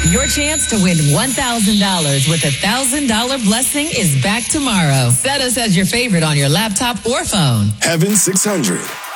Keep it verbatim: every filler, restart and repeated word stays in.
Your chance to win one thousand dollars with a one thousand dollars blessing is back tomorrow. Set us as your favorite on your laptop or phone. Heaven six hundred.